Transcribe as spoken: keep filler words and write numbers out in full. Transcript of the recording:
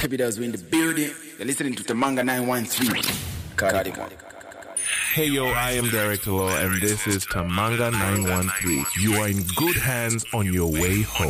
Ebidas in the building. You're listening to Tamanga nine one three. Cardinal. Hey yo, I am Derek Law and this is Tamanga nine one three. You are in good hands on your way home.